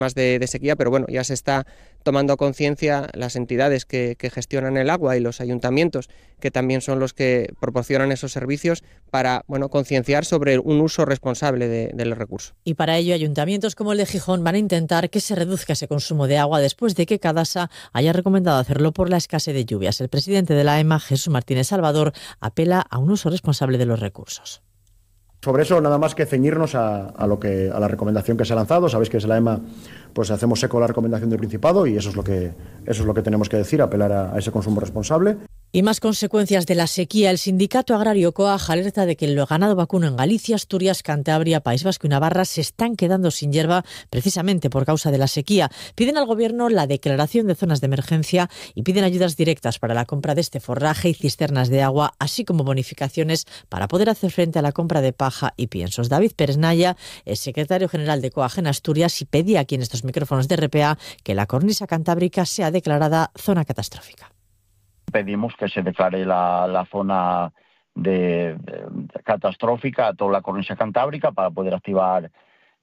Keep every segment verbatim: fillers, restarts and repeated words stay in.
más de, de sequía, pero bueno, ya se está tomando conciencia las entidades que, que gestionan el agua y los ayuntamientos, que también son los que proporcionan esos servicios, para bueno, concienciar sobre un uso responsable de, del recurso. Y para ello, ayuntamientos como el de Gijón van a intentar que se reduzca ese consumo de agua después de que Cadasa haya recomendado hacerlo por la escasez de lluvias. El presidente de la E M A, Jesús Martínez Salvador, apela a un uso responsable de los recursos. Sobre eso, nada más que ceñirnos a, a, lo que, a la recomendación que se ha lanzado. Sabéis que desde la E M A pues hacemos eco a la recomendación del Principado y eso es lo que, eso es lo que tenemos que decir, apelar a, a ese consumo responsable. Y más consecuencias de la sequía. El sindicato agrario COAG alerta de que el ganado vacuno en Galicia, Asturias, Cantabria, País Vasco y Navarra se están quedando sin hierba precisamente por causa de la sequía. Piden al Gobierno la declaración de zonas de emergencia y piden ayudas directas para la compra de este forraje y cisternas de agua, así como bonificaciones para poder hacer frente a la compra de paja y piensos. David Pérez Naya, el secretario general de COAG en Asturias, y pedía aquí en estos micrófonos de R P A que la cornisa cantábrica sea declarada zona catastrófica. Pedimos que se declare la, la zona de, de, catastrófica a toda la cornisa cantábrica para poder activar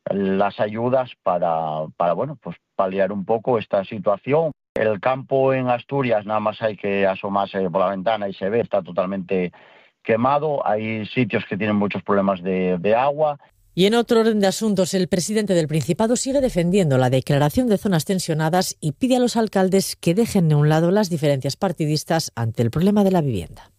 las ayudas para, para bueno, pues paliar un poco esta situación. El campo en Asturias, nada más hay que asomarse por la ventana y se ve, está totalmente quemado. Hay sitios que tienen muchos problemas de, de agua. Y en otro orden de asuntos, el presidente del Principado sigue defendiendo la declaración de zonas tensionadas y pide a los alcaldes que dejen de un lado las diferencias partidistas ante el problema de la vivienda.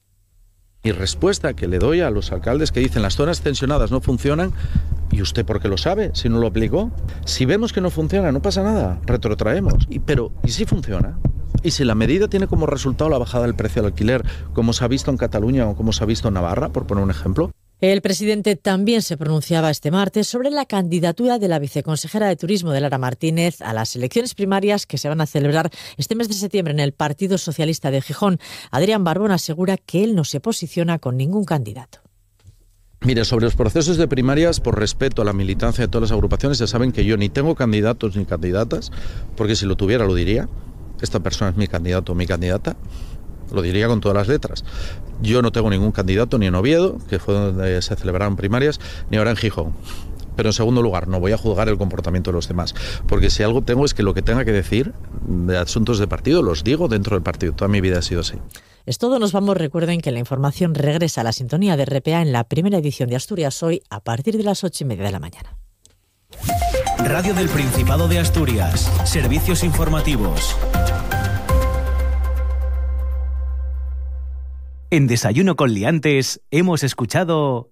Mi respuesta que le doy a los alcaldes que dicen las zonas tensionadas no funcionan, ¿y usted por qué lo sabe? Si no lo aplicó. Si vemos que no funciona, no pasa nada, retrotraemos. Y, pero, ¿y si funciona? ¿Y si la medida tiene como resultado la bajada del precio del alquiler, como se ha visto en Cataluña o como se ha visto en Navarra, por poner un ejemplo? El presidente también se pronunciaba este martes sobre la candidatura de la viceconsejera de Turismo de Lara Martínez a las elecciones primarias que se van a celebrar este mes de septiembre en el Partido Socialista de Gijón. Adrián Barbón asegura que él no se posiciona con ningún candidato. Mire, sobre los procesos de primarias, por respeto a la militancia de todas las agrupaciones, ya saben que yo ni tengo candidatos ni candidatas, porque si lo tuviera lo diría. Esta persona es mi candidato o mi candidata. Lo diría con todas las letras. Yo no tengo ningún candidato ni en Oviedo, que fue donde se celebraron primarias, ni ahora en Gijón. Pero en segundo lugar, no voy a juzgar el comportamiento de los demás, porque si algo tengo es que lo que tenga que decir de asuntos de partido, los digo dentro del partido. Toda mi vida ha sido así. Es todo, nos vamos. Recuerden que la información regresa a la sintonía de R P A en la primera edición de Asturias Hoy a partir de las ocho y media de la mañana. Radio del Principado de Asturias. Servicios informativos. En Desayuno con Liantes hemos escuchado...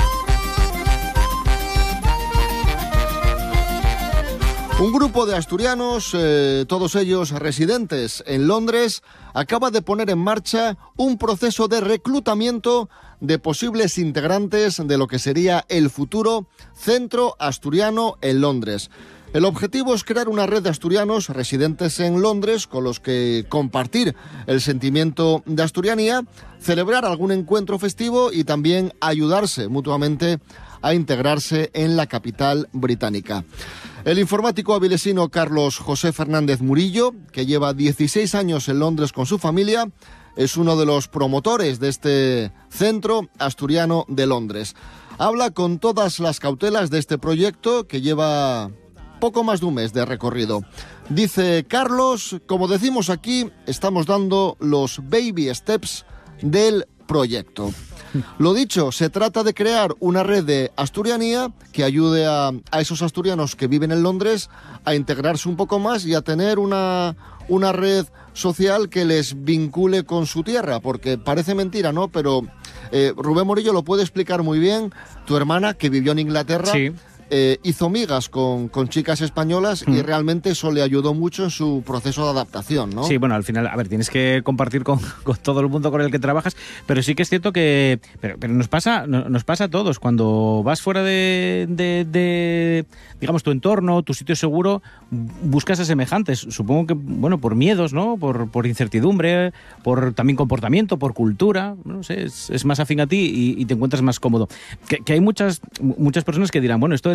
Un grupo de asturianos, eh, todos ellos residentes en Londres, acaba de poner en marcha un proceso de reclutamiento de posibles integrantes de lo que sería el futuro Centro Asturiano en Londres. El objetivo es crear una red de asturianos residentes en Londres con los que compartir el sentimiento de asturianía, celebrar algún encuentro festivo y también ayudarse mutuamente a integrarse en la capital británica. El informático avilesino Carlos José Fernández Murillo, que lleva dieciséis años en Londres con su familia, es uno de los promotores de este Centro Asturiano de Londres. Habla con todas las cautelas de este proyecto que lleva poco más de un mes de recorrido. Dice Carlos, como decimos aquí, estamos dando los baby steps del proyecto. Lo dicho, se trata de crear una red de asturianía que ayude a, a esos asturianos que viven en Londres a integrarse un poco más y a tener una, una red social que les vincule con su tierra, porque parece mentira, ¿no? Pero eh, Rubén Morillo lo puede explicar muy bien. Tu hermana, que vivió en Inglaterra, sí. Eh, hizo migas con, con chicas españolas mm. y realmente eso le ayudó mucho en su proceso de adaptación, ¿no? Sí, bueno, al final, a ver, tienes que compartir con, con todo el mundo con el que trabajas, pero sí que es cierto que pero, pero nos pasa nos pasa a todos. Cuando vas fuera de, de, de, digamos, tu entorno, tu sitio seguro, buscas a semejantes. Supongo que, bueno, por miedos, ¿no? Por, por incertidumbre, por también comportamiento, por cultura, no sé, es, es más afín a ti y, y te encuentras más cómodo. Que, que hay muchas, muchas personas que dirán, bueno, esto del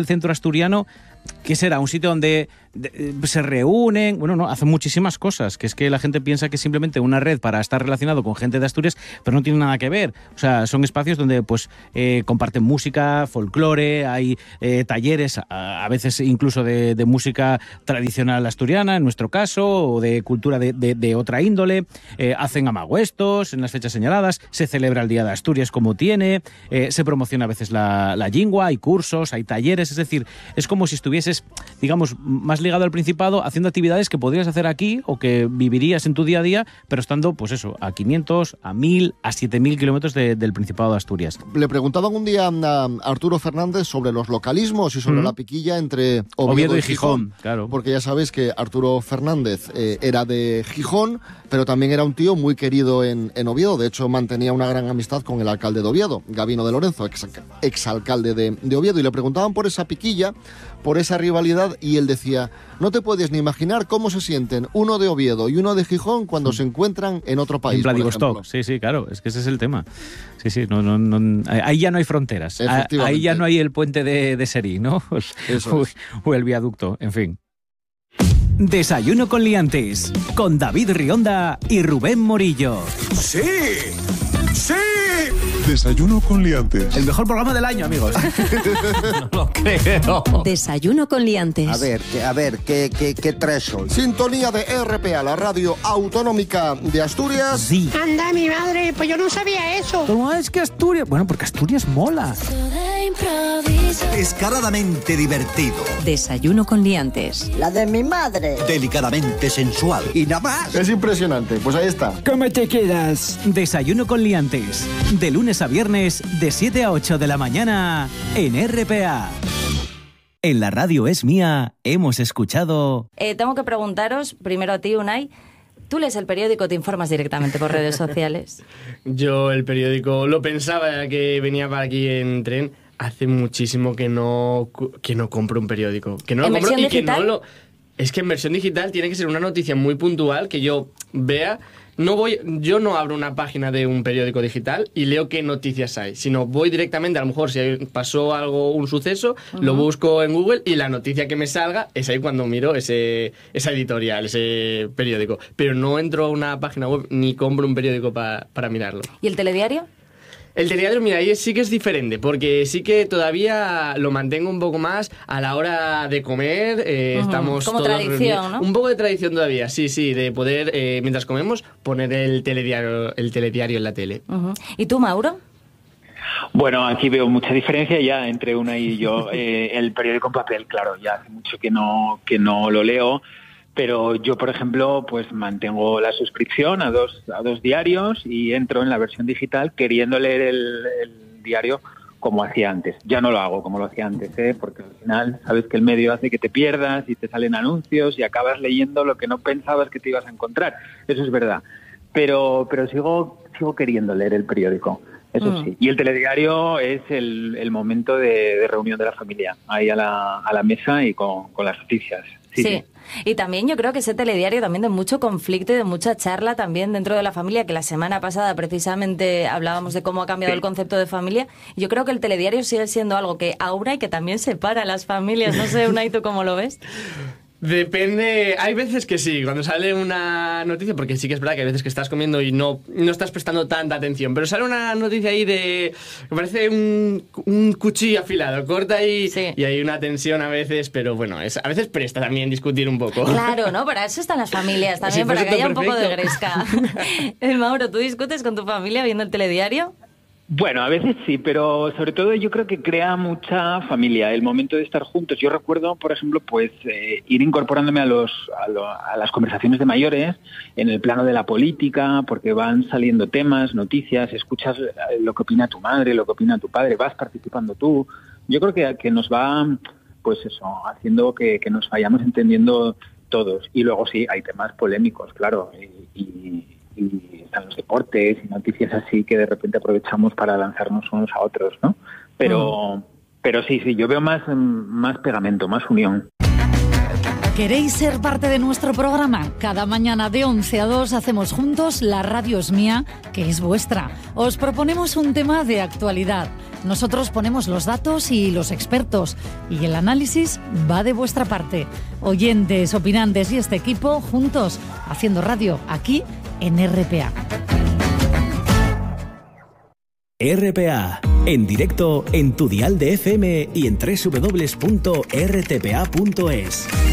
centro asturiano, ¿qué será? ¿Un sitio donde de, se reúnen? Bueno, no, hacen muchísimas cosas, que es que la gente piensa que es simplemente una red para estar relacionado con gente de Asturias, pero no tiene nada que ver. O sea, son espacios donde pues eh, comparten música, folclore, hay eh, talleres, a, a veces incluso de, de música tradicional asturiana, en nuestro caso, o de cultura de, de, de otra índole, eh, hacen amagüestos en las fechas señaladas, se celebra el Día de Asturias como tiene, eh, se promociona a veces la, la lingua, hay cursos, hay talleres, es decir, es como si estuvieses, digamos, más ligado al Principado, haciendo actividades que podrías hacer aquí o que vivirías en tu día a día, pero estando, pues eso, a quinientos, a mil, a siete mil kilómetros de, del Principado de Asturias. Le preguntaban un día a Arturo Fernández sobre los localismos y sobre mm. la piquilla entre Oviedo, Oviedo y Gijón, Gijón, claro. Porque ya sabéis que Arturo Fernández eh, era de Gijón, pero también era un tío muy querido en, en Oviedo. De hecho, mantenía una gran amistad con el alcalde de Oviedo, Gabino de Lorenzo, ex, exalcalde de, de Oviedo, y le preguntaban por esa piquilla, por esa rivalidad, y él decía: no te puedes ni imaginar cómo se sienten uno de Oviedo y uno de Gijón cuando se encuentran en otro país. En Vladivostok, sí, sí, claro, es que ese es el tema. Sí, sí, no, no, no, ahí ya no hay fronteras, ahí ya no hay el puente de, de Serí, ¿no? O, o el viaducto, en fin. Desayuno con liantes, con David Rionda y Rubén Morillo. ¡Sí! ¡Sí! Desayuno con liantes. El mejor programa del año, amigos. No lo creo. Desayuno con liantes. A ver, que, a ver, ¿qué, qué, qué traes hoy? Sintonía de R P A, la radio autonómica de Asturias. Sí. Anda, mi madre, pues yo no sabía eso. ¿Cómo es que Asturias? Bueno, porque Asturias mola. Descaradamente divertido. Desayuno con liantes. La de mi madre. Delicadamente sensual. Y nada más. Es impresionante, pues ahí está. ¿Cómo te quedas? Desayuno con liantes. De lunes a viernes, de siete a ocho de la mañana, en R P A. En la radio Es Mía hemos escuchado... Eh, tengo que preguntaros, primero a ti, Unai, ¿tú lees el periódico o te informas directamente por redes sociales? Yo el periódico lo pensaba que venía para aquí en tren. Hace muchísimo que no que no compro un periódico. Que no lo compro y que no lo... Es que en versión digital tiene que ser una noticia muy puntual que yo vea. No voy, yo no abro una página de un periódico digital y leo qué noticias hay, sino voy directamente, a lo mejor si pasó algo, un suceso, uh-huh. lo busco en Google y la noticia que me salga es ahí cuando miro ese esa editorial, ese periódico. Pero no entro a una página web ni compro un periódico pa, para mirarlo. ¿Y el telediario? El telediario, mira, ahí sí que es diferente, porque sí que todavía lo mantengo un poco más a la hora de comer. Eh, uh-huh. Estamos como todos tradición, reunidos. ¿no? Un poco de tradición todavía, sí, sí, de poder, eh, mientras comemos, poner el telediario, el telediario en la tele. Uh-huh. ¿Y tú, Mauro? Bueno, aquí veo mucha diferencia ya entre una y yo. Eh, el periódico en papel, claro, ya hace mucho que no, que no lo leo. Pero yo, por ejemplo, pues mantengo la suscripción a dos a dos diarios y entro en la versión digital queriendo leer el, el diario como hacía antes. Ya no lo hago como lo hacía antes, ¿eh? Porque al final sabes que el medio hace que te pierdas y te salen anuncios y acabas leyendo lo que no pensabas que te ibas a encontrar. Eso es verdad. Pero pero sigo sigo queriendo leer el periódico. Eso mm. sí. Y el telediario es el, el momento de, de reunión de la familia, ahí a la, a la mesa y con, con las noticias. Sí, sí. sí. Y también yo creo que ese telediario también de mucho conflicto y de mucha charla también dentro de la familia, que la semana pasada precisamente hablábamos de cómo ha cambiado sí. el concepto de familia. Yo creo que el telediario sigue siendo algo que aúna y que también separa a las familias. No sé, Unai, ¿tú cómo lo ves? Depende, hay veces que sí, cuando sale una noticia, porque sí que es verdad que hay veces que estás comiendo y no, no estás prestando tanta atención, pero sale una noticia ahí de, me parece un, un cuchillo afilado, corta ahí sí. y hay una tensión a veces, pero bueno, es, a veces presta también discutir un poco. Claro, ¿no? Para eso están las familias también, sí, para que haya perfecto. Un poco de gresca. El Mauro, ¿tú discutes con tu familia viendo el telediario? Bueno, a veces sí, pero sobre todo yo creo que crea mucha familia el momento de estar juntos. Yo recuerdo, por ejemplo, pues eh, ir incorporándome a los a, lo, a las conversaciones de mayores en el plano de la política, porque van saliendo temas, noticias, escuchas lo que opina tu madre, lo que opina tu padre, vas participando tú. Yo creo que, que nos va, pues eso, haciendo que, que nos vayamos entendiendo todos. Y luego sí, hay temas polémicos, claro, y... y y están los deportes y noticias así que de repente aprovechamos para lanzarnos unos a otros, ¿no? Pero, mm. pero sí, sí, yo veo más, más pegamento, más unión. ¿Queréis ser parte de nuestro programa? Cada mañana de once a dos hacemos juntos La Radio Es Mía, que es vuestra. Os proponemos un tema de actualidad. Nosotros ponemos los datos y los expertos, y el análisis va de vuestra parte. Oyentes, opinantes y este equipo juntos haciendo radio aquí en R P A. R P A, en directo en tu dial de F M y en doble u doble u doble u punto r t p a punto es.